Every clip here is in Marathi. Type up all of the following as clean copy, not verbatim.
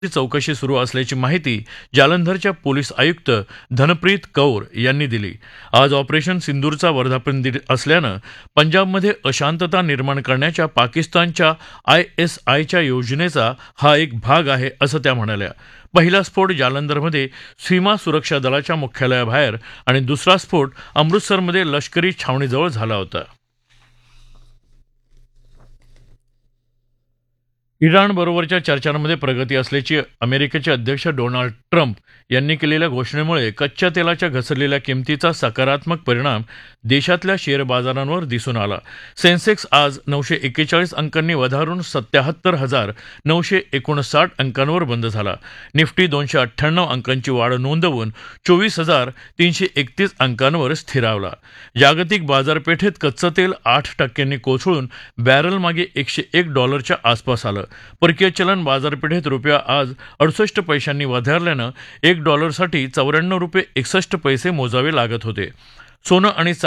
चौकशी सुरू असल्याची माहिती जालंधरच्या पोलीस आयुक्त धनप्रीत कौर यांनी दिली. आज ऑपरेशन सिंदूरचा वर्धापन दिन असल्यानं पंजाबमध्ये अशांतता निर्माण करण्याच्या पाकिस्तानच्या ISIच्या योजनेचा हा एक भाग आहे असं त्या म्हणाल्या. पहिला स्फोट जालंधरमध्ये सीमा सुरक्षा दलाच्या मुख्यालयाबाहेर आणि दुसरा स्फोट अमृतसरमध्ये लष्करी छावणीजवळ झाला होता. इराणबरोबरच्या चर्चांमध्ये प्रगती असल्याची अमेरिकेचे अध्यक्ष डोनाल्ड ट्रम्प यांनी केलेल्या घोषणेमुळे कच्च्या तेलाच्या घसरलेल्या किमतीचा सकारात्मक परिणाम देशातल्या शेअर बाजारांवर दिसून आला. सेन्सेक्स आज 941 अंकांनी वधारून 77,959 अंकांवर बंद झाला. निफ्टी 298 अंकांची वाढ नोंदवून 24,331 अंकांवर स्थिरावला. जागतिक बाजारपेठेत कच्चं तेल 8% कोसळून बॅरलमागे $101 आसपास आलं. परकीय चलन बाजारपेठेत रुपया आज 68 पैशांनी वधारल्यानं $1 ₹94.61 मोजावे लागत होते. सोनं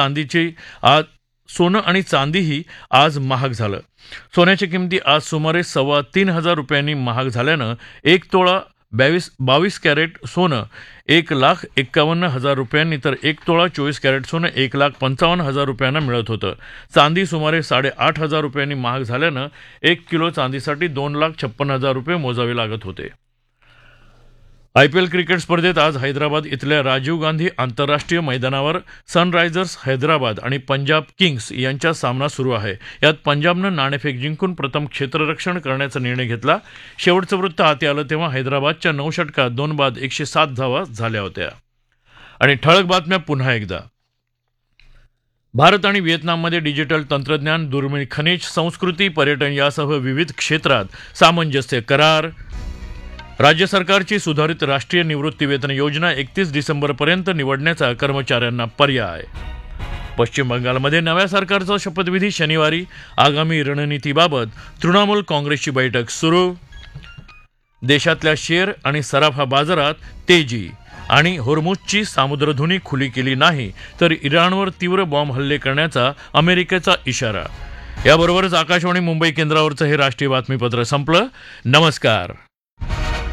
आणि चांदीही आज महाग झालं. सोन्याच्या किमती आज सुमारे ₹3,500 महाग झाल्यानं एक तोळा 22 कॅरेट सोनं ₹1,51,000 तर एक तोळा 24 कॅरेट सोनं ₹1,55,000 मिळत होतं. चांदी सुमारे ₹8,500 महाग झाल्यानं 1 किलो चांदीसाठी ₹2,56,000 मोजावे लागत होते. IPL क्रिकेट स्पर्धेत आज हैदराबाद इथल्या राजीव गांधी आंतरराष्ट्रीय मैदानावर सनरायझर्स हैदराबाद आणि पंजाब किंग्स यांच्यात सामना सुरू आहे. यात पंजाबनं नाणेफेक जिंकून प्रथम क्षेत्ररक्षण करण्याचा निर्णय घेतला. शेवटचं वृत्त हाती आलं तेव्हा हैदराबादच्या 9 षटकात 2 बाद 107 धावा झाल्या होत्या. आणि ठळक बातम्या पुन्हा एकदा. भारत आणि व्हिएतनाममध्ये डिजिटल तंत्रज्ञान, दुर्मिळ खनिज, संस्कृती, पर्यटन यासह विविध क्षेत्रात सामंजस्य करार. राज्य सरकारची सुधारित राष्ट्रीय निवृत्ती वेतन योजना 31 डिसेंबरपर्यंत निवडण्याचा कर्मचाऱ्यांना पर्याय. पश्चिम बंगालमध्ये नव्या सरकारचा शपथविधी शनिवारी. आगामी रणनीतीबाबत तृणमूल काँग्रेसची बैठक सुरू. देशातल्या शेअर आणि सराफा बाजारात तेजी. आणि होर्मुझची सामुद्रधुनी खुली केली नाही तर इराणवर तीव्र बॉम्ब हल्ले करण्याचा अमेरिकेचा इशारा. याबरोबरच आकाशवाणी मुंबई केंद्रावरचं हे राष्ट्रीय बातमीपत्र संपलं. नमस्कार.